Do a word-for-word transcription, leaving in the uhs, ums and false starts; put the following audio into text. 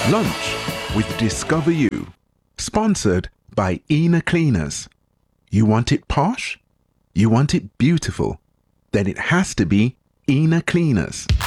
Lunch with Discover You. Sponsored by Ena Cleaners. You want it posh? You want it beautiful? Then it has to be Ena Cleaners.